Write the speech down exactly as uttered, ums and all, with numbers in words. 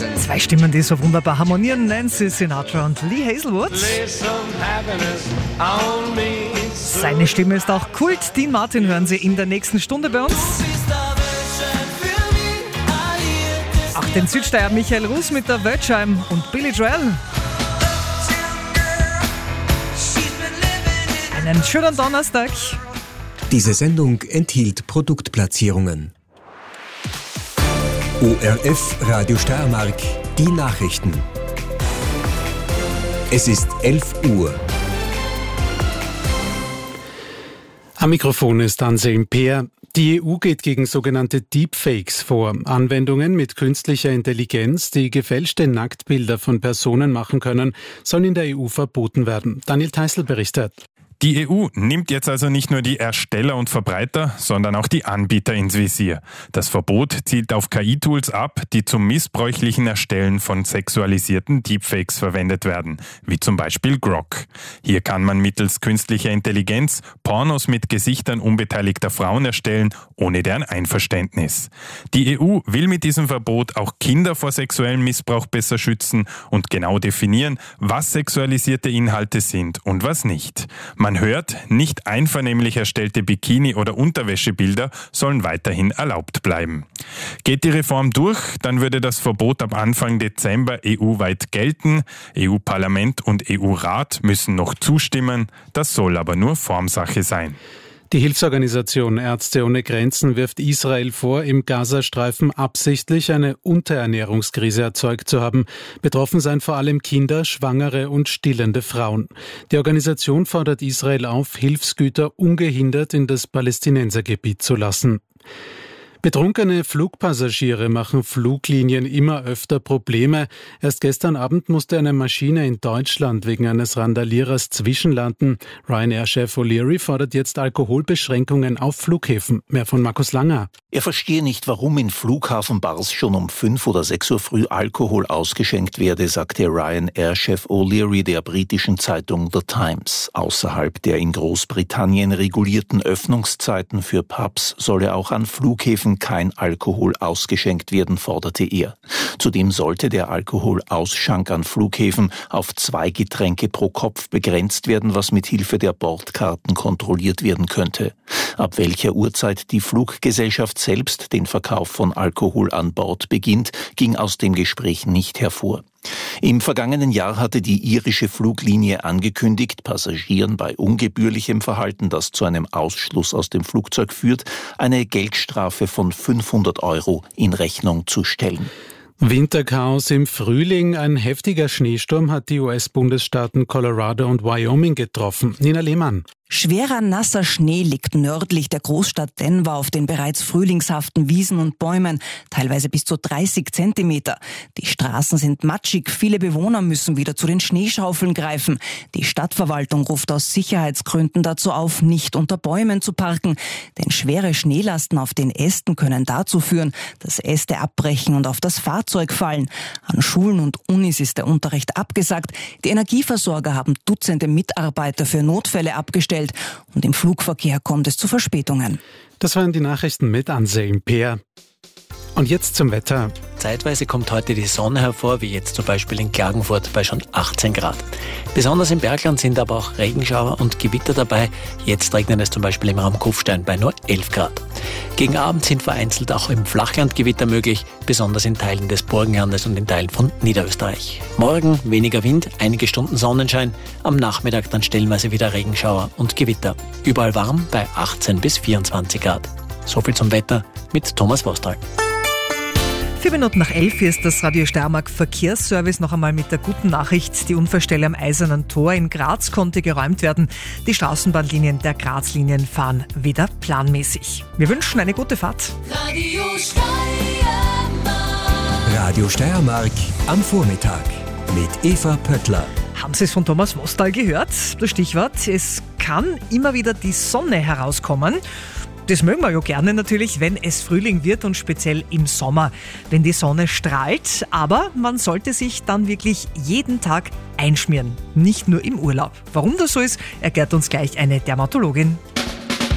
Zwei Stimmen, die so wunderbar harmonieren, Nancy Sinatra und Lee Hazelwood. Seine Stimme ist auch Kult. Dean Martin hören Sie in der nächsten Stunde bei uns. Auch den Südsteier Michael Russ mit der Wölsheim und Billy Joel. Einen schönen Donnerstag. Diese Sendung enthielt Produktplatzierungen. O R F Radio Steiermark, die Nachrichten. Es ist elf Uhr. Am Mikrofon ist Anselm Peer. Die E U geht gegen sogenannte Deepfakes vor. Anwendungen mit künstlicher Intelligenz, die gefälschte Nacktbilder von Personen machen können, sollen in der E U verboten werden. Daniel Theißl berichtet. Die E U nimmt jetzt also nicht nur die Ersteller und Verbreiter, sondern auch die Anbieter ins Visier. Das Verbot zielt auf K I-Tools ab, die zum missbräuchlichen Erstellen von sexualisierten Deepfakes verwendet werden, wie zum Beispiel Grok. Hier kann man mittels künstlicher Intelligenz Pornos mit Gesichtern unbeteiligter Frauen erstellen, ohne deren Einverständnis. Die E U will mit diesem Verbot auch Kinder vor sexuellem Missbrauch besser schützen und genau definieren, was sexualisierte Inhalte sind und was nicht. Man hört, nicht einvernehmlich erstellte Bikini- oder Unterwäschebilder sollen weiterhin erlaubt bleiben. Geht die Reform durch, dann würde das Verbot ab Anfang Dezember E U-weit gelten. E U-Parlament und E U-Rat müssen noch zustimmen. Das soll aber nur Formsache sein. Die Hilfsorganisation Ärzte ohne Grenzen wirft Israel vor, im Gazastreifen absichtlich eine Unterernährungskrise erzeugt zu haben. Betroffen seien vor allem Kinder, Schwangere und stillende Frauen. Die Organisation fordert Israel auf, Hilfsgüter ungehindert in das Palästinensergebiet zu lassen. Betrunkene Flugpassagiere machen Fluglinien immer öfter Probleme. Erst gestern Abend musste eine Maschine in Deutschland wegen eines Randalierers zwischenlanden. Ryanair-Chef O'Leary fordert jetzt Alkoholbeschränkungen auf Flughäfen. Mehr von Markus Langer. Er verstehe nicht, warum in Flughafenbars schon um fünf oder sechs Uhr früh Alkohol ausgeschenkt werde, sagte Ryanair-Chef O'Leary der britischen Zeitung The Times. Außerhalb der in Großbritannien regulierten Öffnungszeiten für Pubs solle auch an Flughäfen kein Alkohol ausgeschenkt werden, forderte er. Zudem sollte der Alkoholausschank an Flughäfen auf zwei Getränke pro Kopf begrenzt werden, was mit Hilfe der Bordkarten kontrolliert werden könnte. Ab welcher Uhrzeit die Fluggesellschaft selbst den Verkauf von Alkohol an Bord beginnt, ging aus dem Gespräch nicht hervor. Im vergangenen Jahr hatte die irische Fluglinie angekündigt, Passagieren bei ungebührlichem Verhalten, das zu einem Ausschluss aus dem Flugzeug führt, eine Geldstrafe von fünfhundert Euro in Rechnung zu stellen. Winterchaos im Frühling. Ein heftiger Schneesturm hat die U S-Bundesstaaten Colorado und Wyoming getroffen. Nina Lehmann. Schwerer, nasser Schnee liegt nördlich der Großstadt Denver auf den bereits frühlingshaften Wiesen und Bäumen, teilweise bis zu dreißig Zentimeter. Die Straßen sind matschig, viele Bewohner müssen wieder zu den Schneeschaufeln greifen. Die Stadtverwaltung ruft aus Sicherheitsgründen dazu auf, nicht unter Bäumen zu parken, denn schwere Schneelasten auf den Ästen können dazu führen, dass Äste abbrechen und auf das Fahrzeug fallen. An Schulen und Unis ist der Unterricht abgesagt. Die Energieversorger haben Dutzende Mitarbeiter für Notfälle abgestellt. Und im Flugverkehr kommt es zu Verspätungen. Das waren die Nachrichten mit Anselm Peer. Und jetzt zum Wetter. Zeitweise kommt heute die Sonne hervor, wie jetzt zum Beispiel in Klagenfurt bei schon achtzehn Grad. Besonders im Bergland sind aber auch Regenschauer und Gewitter dabei. Jetzt regnet es zum Beispiel im Raum Kufstein bei nur elf Grad. Gegen Abend sind vereinzelt auch im Flachland Gewitter möglich, besonders in Teilen des Burgenlandes und in Teilen von Niederösterreich. Morgen weniger Wind, einige Stunden Sonnenschein, am Nachmittag dann stellenweise wieder Regenschauer und Gewitter. Überall warm bei achtzehn bis vierundzwanzig Grad. So viel zum Wetter mit Thomas Vostal. Vier Minuten nach elf ist das Radio Steiermark Verkehrsservice noch einmal mit der guten Nachricht. Die Unfallstelle am Eisernen Tor in Graz konnte geräumt werden. Die Straßenbahnlinien der Grazlinien fahren wieder planmäßig. Wir wünschen eine gute Fahrt. Radio Steiermark. Radio Steiermark am Vormittag mit Eva Pöttler. Haben Sie es von Thomas Vostal gehört? Das Stichwort, es kann immer wieder die Sonne herauskommen. Das mögen wir ja gerne natürlich, wenn es Frühling wird und speziell im Sommer, wenn die Sonne strahlt. Aber man sollte sich dann wirklich jeden Tag einschmieren, nicht nur im Urlaub. Warum das so ist, erklärt uns gleich eine Dermatologin.